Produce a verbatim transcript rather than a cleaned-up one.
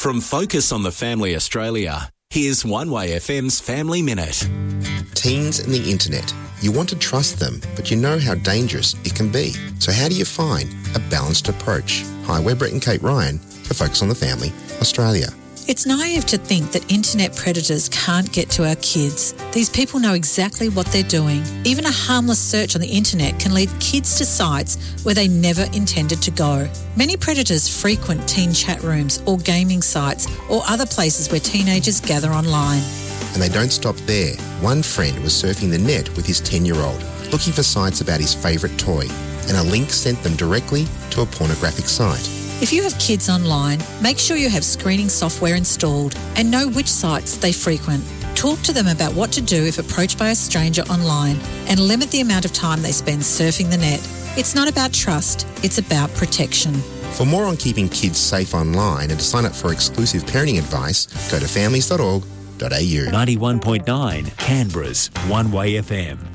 From Focus on the Family Australia, here's One Way F M's Family Minute. Teens and the internet. You want to trust them, but you know how dangerous it can be. So how do you find a balanced approach? Hi, we're Brett and Kate Ryan for Focus on the Family Australia. It's naive to think that internet predators can't get to our kids. These people know exactly what they're doing. Even a harmless search on the internet can lead kids to sites where they never intended to go. Many predators frequent teen chat rooms or gaming sites or other places where teenagers gather online. And they don't stop there. One friend was surfing the net with his ten-year-old, looking for sites about his favourite toy, and a link sent them directly to a pornographic site. If you have kids online, make sure you have screening software installed and know which sites they frequent. Talk to them about what to do if approached by a stranger online and limit the amount of time they spend surfing the net. It's not about trust, it's about protection. For more on keeping kids safe online and to sign up for exclusive parenting advice, go to families dot org dot a u. ninety-one point nine Canberra's One Way F M.